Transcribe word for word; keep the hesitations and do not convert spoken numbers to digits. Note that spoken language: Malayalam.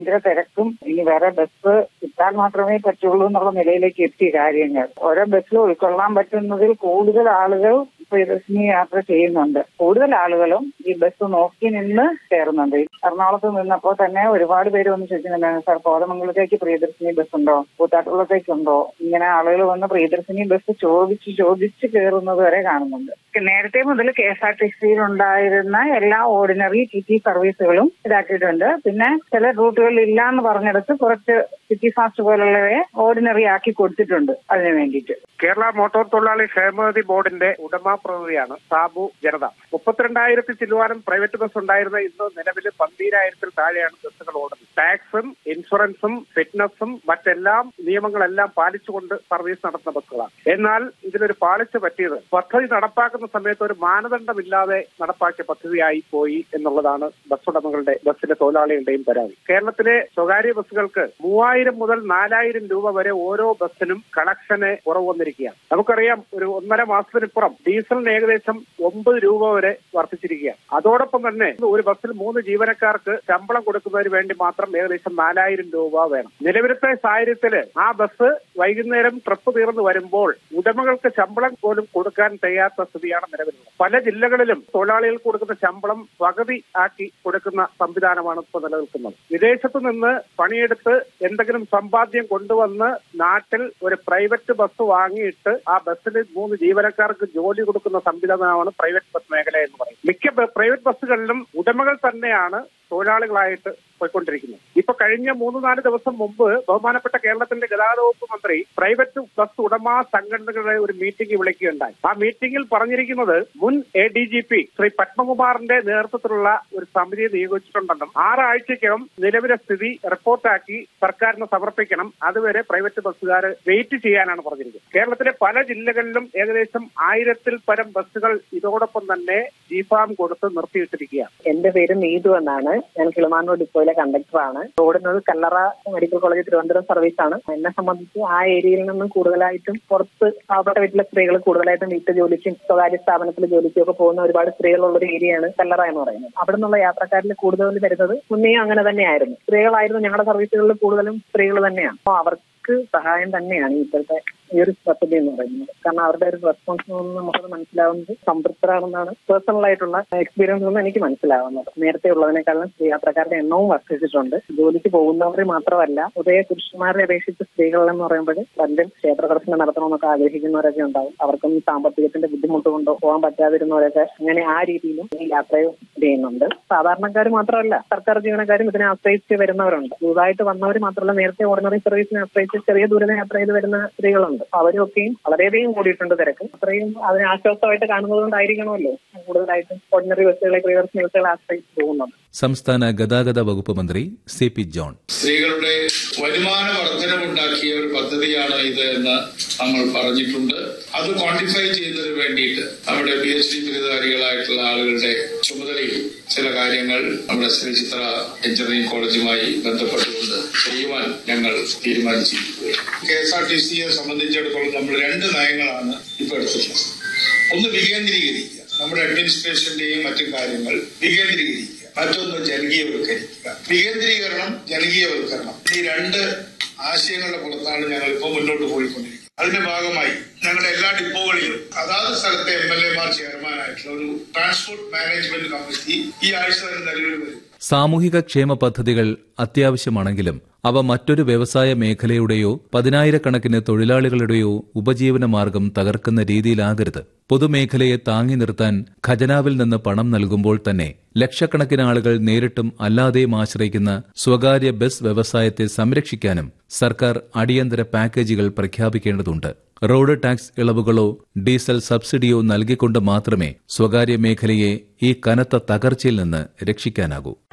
ഭയങ്കര തിരക്കും ഇനി വേറെ ബസ് കിട്ടാൻ മാത്രമേ പറ്റുള്ളൂ എന്നുള്ള നിലയിലേക്ക് എത്തി കാര്യങ്ങൾ. ഓരോ ബസ്സിൽ ഉൾക്കൊള്ളാൻ പറ്റുന്നതിൽ കൂടുതൽ ആളുകൾ പ്രിയദർശിനി യാത്ര ചെയ്യുന്നുണ്ട്. കൂടുതൽ ആളുകളും ഈ ബസ് നോക്കി നിന്ന് കയറുന്നുണ്ട്. എറണാകുളത്ത് നിന്നപ്പോൾ തന്നെ ഒരുപാട് പേര് വന്ന് ചോദിക്കുന്നുണ്ടായിരുന്നു, സാർ കോതമംഗലത്തേക്ക് പ്രിയദർശിനി ബസ് ഉണ്ടോ, കൂത്താട്ടുകുളത്തേക്കുണ്ടോ? ഇങ്ങനെ ആളുകൾ വന്ന് പ്രിയദർശിനി ബസ് ചോദിച്ച് ചോദിച്ച് കയറുന്നത് വരെ കാണുന്നുണ്ട്. നേരത്തെ മുതൽ കെ എസ് ആർ ടി സിയിൽ ഉണ്ടായിരുന്ന എല്ലാ ഓർഡിനറി ടി ടി സർവീസുകളും ഇതാക്കിയിട്ടുണ്ട്. പിന്നെ ചില റൂട്ടുകളിൽ ഇല്ല എന്ന് പറഞ്ഞെടുത്ത് കുറച്ച് സിറ്റി ഫാസ്റ്റ് പോലുള്ളവയെ ഓർഡിനറി ആക്കി കൊടുത്തിട്ടുണ്ട് അതിനു വേണ്ടിയിട്ട്. കേരള മോട്ടോർ തൊഴിലാളി ക്ഷേമനിധി ബോർഡിന്റെ ഉടമ പ്രതിനിധിയാണ് സാബു ജനത. മുപ്പത്തിരണ്ടായിരത്തി ചില്ലുവാനും പ്രൈവറ്റ് ബസ് ഉണ്ടായിരുന്ന ഇന്ന് നിലവിൽ പന്തീരായിരത്തിൽ താഴെയാണ് ബസ്സുകൾ ഓടുന്നത്. ടാക്സും ഇൻഷുറൻസും ഫിറ്റ്നസും മറ്റെല്ലാം നിയമങ്ങളെല്ലാം പാലിച്ചുകൊണ്ട് സർവീസ് നടത്തുന്ന ബസ്സുകളാണ്. എന്നാൽ ഇതിലൊരു പാളിച്ച പറ്റിയത് പദ്ധതി നടപ്പാക്കുന്ന സമയത്ത് ഒരു മാനദണ്ഡമില്ലാതെ നടപ്പാക്കിയ പദ്ധതിയായി പോയി എന്നുള്ളതാണ് ബസ് ഉടമകളുടെ ബസ്സിലെ തൊഴിലാളികളുടെയും പരാതി. കേരളത്തിലെ സ്വകാര്യ ബസ്സുകൾക്ക് മൂവായിരം മുതൽ നാലായിരം രൂപ വരെ ഓരോ ബസ്സിനും കളക്ഷന് കുറവ് വന്നിരിക്കുകയാണ്. നമുക്കറിയാം, ഒരു ഒന്നര മാസത്തിനിപ്പുറം ഡീസലിന് ഏകദേശം ഒമ്പത് രൂപ വരെ വർദ്ധിച്ചിരിക്കുകയാണ്. അതോടൊപ്പം തന്നെ ഒരു ബസ്സിൽ മൂന്ന് ജീവനക്കാർക്ക് ശമ്പളം കൊടുക്കുന്നതിന് വേണ്ടി മാത്രം ഏകദേശം നാലായിരം രൂപ വേണം. നിലവിലത്തെ സാഹചര്യത്തില് ആ ബസ് വൈകുന്നേരം ട്രിപ്പ് തീർന്നു വരുമ്പോൾ ഉടമകൾക്ക് ശമ്പളം പോലും കൊടുക്കാൻ കഴിയാത്ത സ്ഥിതിയാണ് നിലവിലുള്ളത്. പല ജില്ലകളിലും തൊഴിലാളികൾക്ക് കൊടുക്കുന്ന ശമ്പളം പകുതി ആക്കി കൊടുക്കുന്ന സംവിധാനമാണ് ഇപ്പോൾ നിലനിൽക്കുന്നത്. വിദേശത്ത് നിന്ന് പണിയെടുത്ത് എന്തെങ്കിലും സമ്പാദ്യം കൊണ്ടുവന്ന് നാട്ടിൽ ഒരു പ്രൈവറ്റ് ബസ് വാങ്ങിയിട്ട് ആ ബസ്സിൽ മൂന്ന് ജീവനക്കാർക്ക് ജോലി കൊടുക്കുന്ന സംവിധാനമാണ് പ്രൈവറ്റ് ബസ് മേഖല എന്ന് പറയുന്നത്. മിക്ക പ്രൈവറ്റ് ബസ്സുകളിലും ഉടമകൾ തന്നെയാണ് തൊഴിലാളികളായിട്ട് പോയിക്കൊണ്ടിരിക്കുന്നത്. ഇപ്പൊ കഴിഞ്ഞ മൂന്ന് നാല് ദിവസം മുമ്പ് ബഹുമാനപ്പെട്ട കേരളത്തിന്റെ ഗതാഗത വകുപ്പ് മന്ത്രി പ്രൈവറ്റ് ബസ് ഉടമ സംഘടനകളുടെ ഒരു മീറ്റിംഗ് വിളിക്കുകയുണ്ടായി. ആ മീറ്റിംഗിൽ പറഞ്ഞിരിക്കുന്നത് മുൻ A D G P Shri പത്മകുമാറിന്റെ നേതൃത്വത്തിലുള്ള ഒരു സമിതിയെ നിയോഗിച്ചിട്ടുണ്ടെന്നും ആറാഴ്ചയ്ക്കകം നിലവിലെ സ്ഥിതി റിപ്പോർട്ടാക്കി സർക്കാരിന് സമർപ്പിക്കണം, അതുവരെ പ്രൈവറ്റ് ബസ്സുകാർ വെയിറ്റ് ചെയ്യാനാണ് പറഞ്ഞിരിക്കുന്നത്. കേരളത്തിലെ പല ജില്ലകളിലും ഏകദേശം ആയിരത്തിൽ പരം ബസ്സുകൾ ഇതോടൊപ്പം തന്നെ ജിഫാം കൊടുത്ത് നിർത്തിയിട്ടിരിക്കുകയാണ്. എന്റെ പേര് നീതു എന്നാണ്. ഞാൻ കിളിമാനൂർ ഡിപ്പോയിലെ കണ്ടക്ടറാണ്. ഓടുന്നത് കല്ലറ മെഡിക്കൽ കോളേജ് തിരുവനന്തപുരം സർവീസാണ്. എന്നെ സംബന്ധിച്ച് ആ ഏരിയയിൽ നിന്നും കൂടുതലായിട്ടും പുറത്ത് പാവപ്പെട്ട വീട്ടിലെ സ്ത്രീകൾ കൂടുതലായിട്ടും വീട്ടു ജോലിക്കും സ്വകാര്യ സ്ഥാപനത്തിൽ ജോലിക്കും ഒക്കെ പോകുന്ന ഒരുപാട് സ്ത്രീകളുള്ള ഒരു ഏരിയയാണ് കല്ലറ എന്ന് പറയുന്നത്. അവിടെ നിന്നുള്ള യാത്രക്കാരിൽ കൂടുതൽ വരുന്നത് മുന്നേ അങ്ങനെ തന്നെയായിരുന്നു. സ്ത്രീകളായിരുന്നു ഞങ്ങളുടെ സർവീസുകളിൽ കൂടുതലും സ്ത്രീകൾ തന്നെയാണ്. അപ്പോൾ അവർക്ക് സഹായം തന്നെയാണ് ഇപ്പോഴത്തെ ഈ ഒരു പദ്ധതി എന്ന് പറയുന്നത്. കാരണം അവരുടെ ഒരു റെസ്പോൺസ് നമുക്കത് മനസ്സിലാവുന്നത് സംതൃപ്തരാണെന്നാണ് പേഴ്സണൽ ആയിട്ടുള്ള എക്സ്പീരിയൻസ് നിന്ന് എനിക്ക് മനസ്സിലാവുന്നത്. നേരത്തെ ഉള്ളതിനേക്കാളും സ്ത്രീ യാത്രക്കാരുടെ എണ്ണവും വർദ്ധിച്ചിട്ടുണ്ട്. ജോലിക്ക് പോകുന്നവർ മാത്രമല്ല, ഉദയ പുരുഷന്മാരെ അപേക്ഷിച്ച് സ്ത്രീകൾ എന്ന് പറയുമ്പോൾ പലരും ക്ഷേത്ര ദർശനം നടത്തണമെന്നൊക്കെ ആഗ്രഹിക്കുന്നവരൊക്കെ ഉണ്ടാവും. അവർക്കൊന്നും സാമ്പത്തികത്തിന്റെ ബുദ്ധിമുട്ട് കൊണ്ടോ പോകാൻ പറ്റാതിരുന്നവരൊക്കെ അങ്ങനെ ആ രീതിയിലും ഈ യാത്രയും ചെയ്യുന്നുണ്ട്. സാധാരണക്കാർ മാത്രമല്ല, സർക്കാർ ജീവനക്കാരും ഇതിനെ ആശ്രയിച്ച് വരുന്നവരുണ്ട്. പുതുതായിട്ട് വന്നവർ മാത്രമല്ല, നേരത്തെ ഓർഡിനറി സർവീസിനെ ആശ്രയിച്ച് ചെറിയ ദൂരം യാത്ര ചെയ്ത് വരുന്ന സ്ത്രീകളുണ്ട്. അവരൊക്കെയും വളരെയധികം കൂടിയിട്ടുണ്ട് തിരക്ക്. അത്രയും അതിനെ ആശ്വാസമായിട്ട് കാണുന്നത് കൊണ്ടായിരിക്കണമല്ലോ കൂടുതലായിട്ടും ഓർഡിനറി ബസ്സുകളെ പ്രിയദർശിനി ബസ്സുകളെ ആശ്രയിച്ച് പോകുന്നുണ്ട്. സംസ്ഥാന ഗതാഗത വകുപ്പ് മന്ത്രി സി പി ജോൺ സ്ത്രീകളുടെ വരുമാന വർധനവുണ്ടാക്കിയ ഒരു പദ്ധതിയാണ് ഇത് എന്ന് നമ്മൾ പറഞ്ഞിട്ടുണ്ട്. അത് ക്വാണ്ടിഫൈ ചെയ്യുന്നതിന് വേണ്ടിയിട്ട് നമ്മുടെ പി എച്ച് ഡി ബിരുദധാരികളായിട്ടുള്ള ആളുകളുടെ ചുമതലയിൽ ചില കാര്യങ്ങൾ നമ്മുടെ ശ്രീ ചിത്ര എഞ്ചിനീയറിംഗ് കോളേജുമായി ബന്ധപ്പെട്ടുകൊണ്ട് ചെയ്യുവാൻ ഞങ്ങൾ തീരുമാനിച്ചിരിക്കുകയാണ്. കെ എസ് ആർ ടി സിയെ സംബന്ധിച്ചിടത്തോളം നമ്മൾ രണ്ട് നയങ്ങളാണ് ഇപ്പോൾ എടുത്തിട്ടുള്ളത്. ഒന്ന് വികേന്ദ്രീകരിക്കുക, നമ്മുടെ അഡ്മിനിസ്ട്രേഷന്റെയും മറ്റു കാര്യങ്ങൾ വികേന്ദ്രീകരിക്കുക. മറ്റൊന്ന് ജനകീയവൽക്കരിക്കുക. വികേന്ദ്രീകരണം, ജനകീയവൽക്കരണം, ഈ രണ്ട് ആശയങ്ങളുടെ പുറത്താണ് ഞങ്ങൾ ഇപ്പോൾ മുന്നോട്ട് പോയിക്കൊണ്ടിരിക്കുന്നത്. അതിന്റെ ഭാഗമായി ഞങ്ങളുടെ എല്ലാ ഡിപ്പോകളിലും അതാത് സ്ഥലത്തെ എം എൽ എമാർ ചെയർമാനായിട്ടുള്ള ഒരു ട്രാൻസ്പോർട്ട് മാനേജ്മെന്റ് കമ്മിറ്റി ഈ ആഴ്ച തന്നെ നിലവിൽ വരും. സാമൂഹിക ക്ഷേമ പദ്ധതികൾ അത്യാവശ്യമാണെങ്കിലും അവ മറ്റൊരു വ്യവസായ മേഖലയുടെയോ പതിനായിരക്കണക്കിന് തൊഴിലാളികളുടെയോ ഉപജീവന മാർഗം തകർക്കുന്ന രീതിയിലാകരുത്. പൊതുമേഖലയെ താങ്ങി നിർത്താൻ ഖജനാവിൽ നിന്ന് പണം നൽകുമ്പോൾ തന്നെ ലക്ഷക്കണക്കിന് ആളുകൾ നേരിട്ടും അല്ലാതെയും ആശ്രയിക്കുന്ന സ്വകാര്യ ബസ് വ്യവസായത്തെ സംരക്ഷിക്കാനും സർക്കാർ അടിയന്തര പാക്കേജുകൾ പ്രഖ്യാപിക്കേണ്ടതുണ്ട്. റോഡ് ടാക്സ് ഇളവുകളോ ഡീസൽ സബ്സിഡിയോ നൽകിക്കൊണ്ട് മാത്രമേ സ്വകാര്യ മേഖലയെ ഈ കനത്ത തകർച്ചയിൽ നിന്ന് രക്ഷിക്കാനാകൂ.